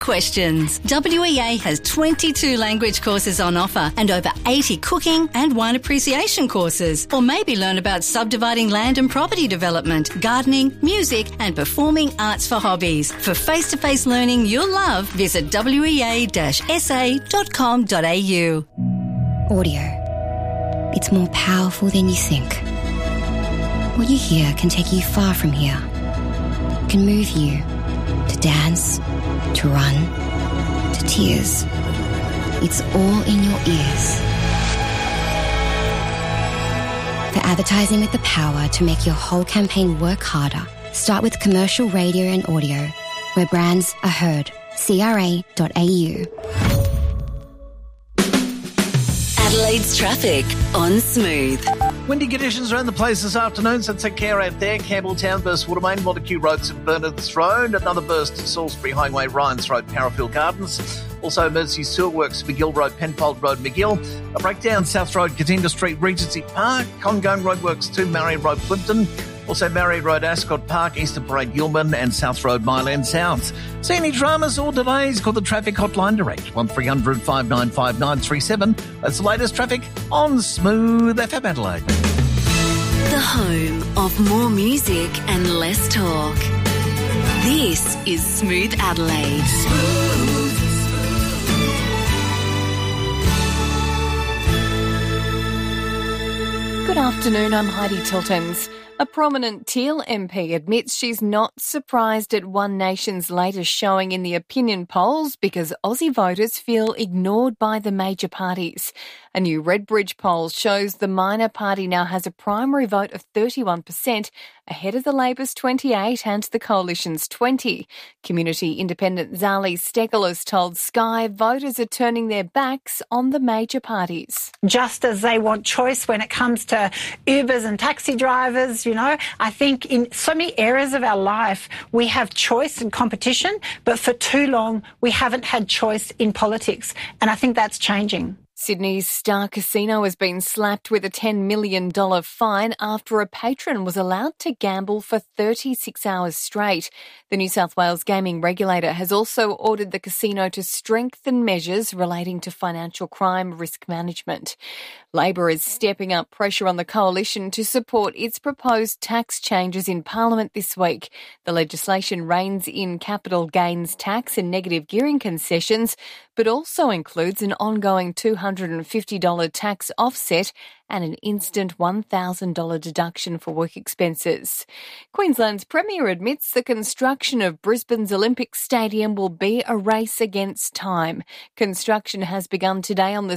Questions. WEA has 22 language courses on offer and over 80 cooking and wine appreciation courses. Or maybe learn about subdividing land and property development, gardening, music and performing arts for hobbies. For face-to-face learning you'll love, visit wea-sa.com.au. Audio. It's more powerful than you think. What you hear can take you far from here. It can move you to dance, to run, to tears. It's all in your ears. For advertising with the power to make your whole campaign work harder, start with commercial radio and audio, where brands are heard. CRA.au. Adelaide's traffic on Smooth. Windy conditions around the place this afternoon, so take care out there. Campbelltown burst Watermain, Montague Road, St Bernard's Road. Another burst at Salisbury Highway, Ryan's Road, Parafield Gardens. Also emergency sewer works, McGill Road, Penfold Road, McGill. A breakdown, South Road, Katinda Street, Regency Park. Ongoing roadworks 2 Marion Road, Plimpton. Also Marion Road, Ascot Park, Eastern Parade, Gilman, and South Road, Myland South. See any dramas or delays? Call the traffic hotline direct, 1300 595 937. That's the latest traffic on Smooth FM Adelaide. The home of more music and less talk. This is Smooth Adelaide. Good afternoon, I'm Heidi Tiltons. A prominent Teal MP admits she's not surprised at One Nation's latest showing in the opinion polls because Aussie voters feel ignored by the major parties. A new Redbridge poll shows the minor party now has a primary vote of 31%, ahead of the Labor's 28% and the Coalition's 20%. Community independent Zali Stekeles told Sky voters are turning their backs on the major parties. Just as they want choice when it comes to Ubers and taxi drivers, you know, I think in so many areas of our life we have choice and competition, but for too long we haven't had choice in politics, and I think that's changing. Sydney's Star Casino has been slapped with a $10 million fine after a patron was allowed to gamble for 36 hours straight. The New South Wales gaming regulator has also ordered the casino to strengthen measures relating to financial crime risk management. Labor is stepping up pressure on the Coalition to support its proposed tax changes in Parliament this week. The legislation reins in capital gains tax and negative gearing concessions, but also includes an ongoing $250 tax offset and an instant $1,000 deduction for work expenses. Queensland's Premier admits the construction of Brisbane's Olympic Stadium will be a race against time. Construction has begun today on the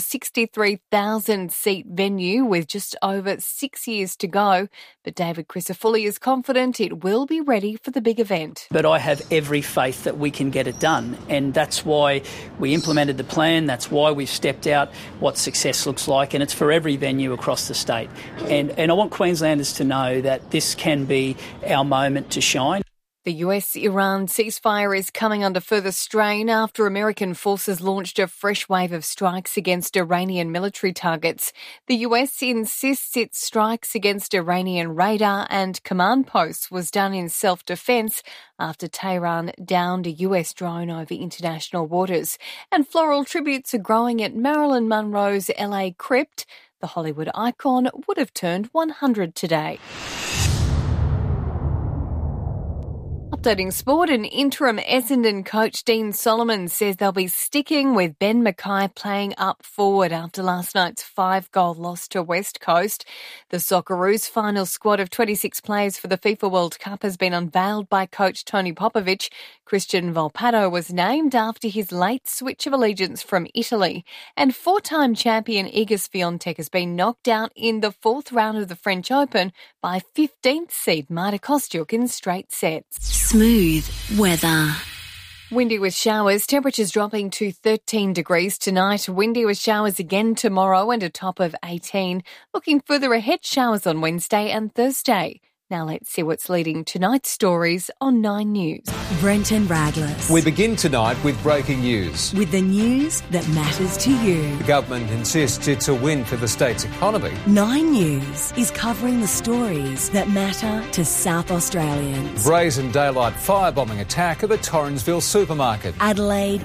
63,000-seat venue with just over 6 years to go, but David Crisafulli is confident it will be ready for the big event. But I have every faith that we can get it done, and that's why we implemented the plan, that's why we've stepped out what success looks like, and it's for every venue across the state. And I want Queenslanders to know that this can be our moment to shine. The US-Iran ceasefire is coming under further strain after American forces launched a fresh wave of strikes against Iranian military targets. The US insists its strikes against Iranian radar and command posts was done in self-defense after Tehran downed a US drone over international waters. And floral tributes are growing at Marilyn Monroe's LA Crypt. The Hollywood icon would have turned 100 today. Updating sport, an interim Essendon coach Dean Solomon says they'll be sticking with Ben Mackay playing up forward after last night's 5-goal loss to West Coast. The Socceroos' final squad of 26 players for the FIFA World Cup has been unveiled by coach Tony Popovic. Christian Volpato was named after his late switch of allegiance from Italy. And four-time champion Iga Swiatek has been knocked out in the fourth round of the French Open by 15th seed Marta Kostyuk in straight sets. Smooth weather. Windy with showers, temperatures dropping to 13 degrees tonight. Windy with showers again tomorrow and a top of 18. Looking further ahead, showers on Wednesday and Thursday. Now let's see what's leading tonight's stories on 9 News. Brenton Radless. We begin tonight with breaking news. With the news that matters to you. The government insists it's a win for the state's economy. 9 News is covering the stories that matter to South Australians. Brazen daylight firebombing attack of a Torrensville supermarket. Adelaide